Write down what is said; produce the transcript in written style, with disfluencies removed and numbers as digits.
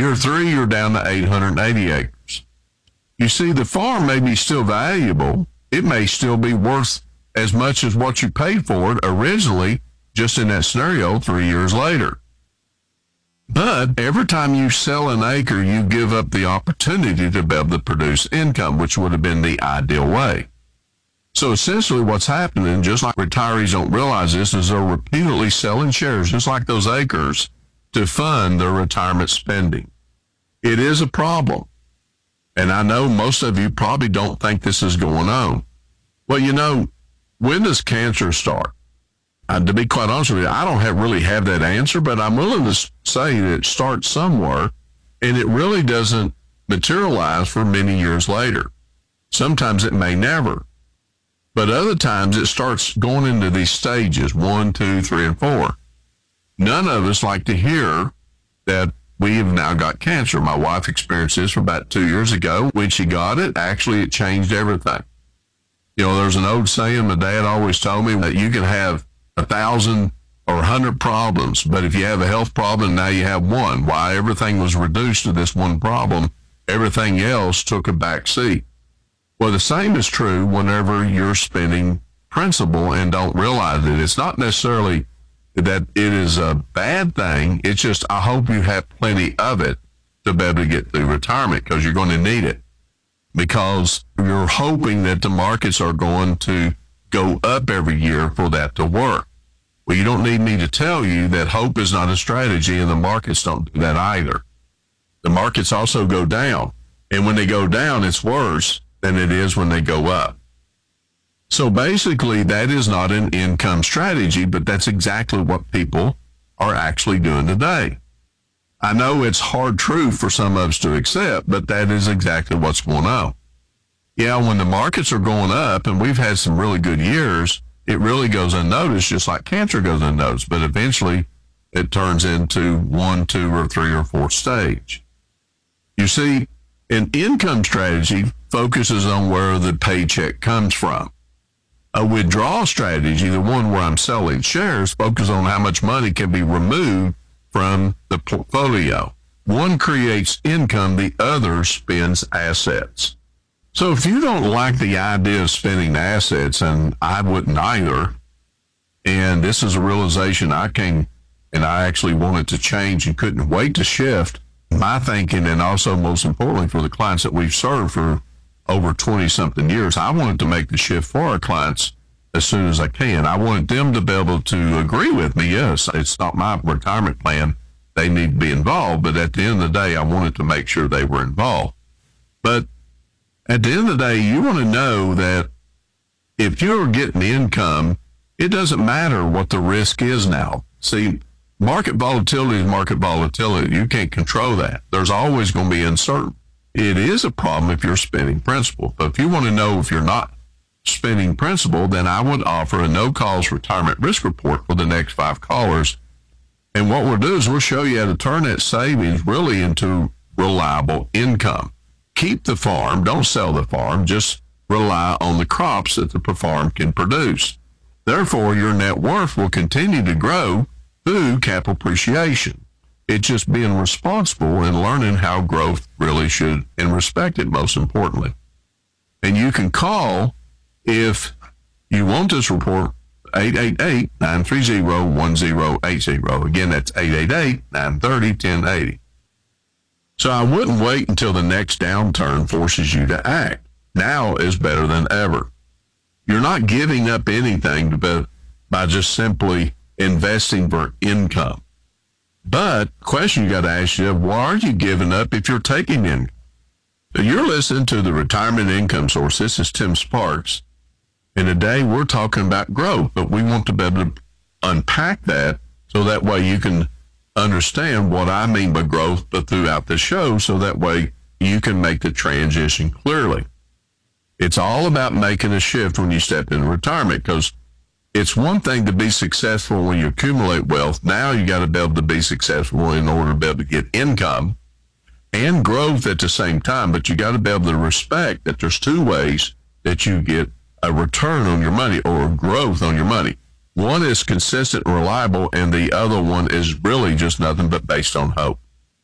Year 3, you're down to 880 acres. You see, the farm may be still valuable. It may still be worth as much as what you paid for it originally, just in that scenario 3 years later. But every time you sell an acre, you give up the opportunity to be able to produce income, which would have been the ideal way. So essentially what's happening, just like retirees don't realize this, is they're repeatedly selling shares, just like those acres, to fund their retirement spending. It is a problem. And I know most of you probably don't think this is going on. Well, you know, when does cancer start? To be quite honest with you, I don't really have that answer, but I'm willing to say that it starts somewhere, and it really doesn't materialize for many years later. Sometimes it may never, but other times it starts going into these stages, 1, 2, 3, and 4. None of us like to hear that we have now got cancer. My wife experienced this for about 2 years ago. When she got it, actually it changed everything. You know, there's an old saying my dad always told me that you can have 1,000 or 100 problems, but if you have a health problem, now you have one. Why? Everything was reduced to this one problem. Everything else took a back seat. Well, the same is true whenever you're spending principal and don't realize it. It's not necessarily that it is a bad thing. It's just, I hope you have plenty of it to be able to get through retirement, because you're going to need it, because you're hoping that the markets are going to go up every year for that to work. Well, you don't need me to tell you that hope is not a strategy, and the markets don't do that either. The markets also go down, and when they go down, it's worse than it is when they go up. So basically, that is not an income strategy, but that's exactly what people are actually doing today. I know it's hard truth for some of us to accept, but that is exactly what's going on. Yeah, when the markets are going up, and we've had some really good years, it really goes unnoticed, just like cancer goes unnoticed, but eventually it turns into 1, 2, or 3, or 4 stage. You see, an income strategy focuses on where the paycheck comes from. A withdrawal strategy, the one where I'm selling shares, focuses on how much money can be removed from the portfolio. One creates income, the other spends assets. So if you don't like the idea of spending assets, and I wouldn't either, and this is a realization I came, and I actually wanted to change and couldn't wait to shift my thinking, and also most importantly for the clients that we've served for over 20-something years, I wanted to make the shift for our clients as soon as I can. I wanted them to be able to agree with me. Yes, it's not my retirement plan. They need to be involved, but at the end of the day, I wanted to make sure they were involved. But at the end of the day, you want to know that if you're getting income, it doesn't matter what the risk is now. See, market volatility is market volatility. You can't control that. There's always going to be uncertainty. It is a problem if you're spending principal. But if you want to know if you're not spending principal, then I would offer a no-calls retirement risk report for the next 5 callers. And what we'll do is we'll show you how to turn that savings really into reliable income. Keep the farm, don't sell the farm, just rely on the crops that the farm can produce. Therefore, your net worth will continue to grow through capital appreciation. It's just being responsible and learning how growth really should, and respect it most importantly. And you can call if you want this report, 888-930-1080. Again, that's 888-930-1080. So I wouldn't wait until the next downturn forces you to act. Now is better than ever. You're not giving up anything by just simply investing for income. But the question you got to ask yourself, why are you giving up if you're taking income? So you're listening to the Retirement Income Source. This is Tim Sparks. And today we're talking about growth, but we want to be able to unpack that so that way you can understand what I mean by growth, but throughout the show, so that way you can make the transition clearly. It's all about making a shift when you step into retirement, because it's one thing to be successful when you accumulate wealth. Now you got to be able to be successful in order to be able to get income and growth at the same time. But you got to be able to respect that there's 2 ways that you get a return on your money or growth on your money. One is consistent and reliable, and the other one is really just nothing but based on hope.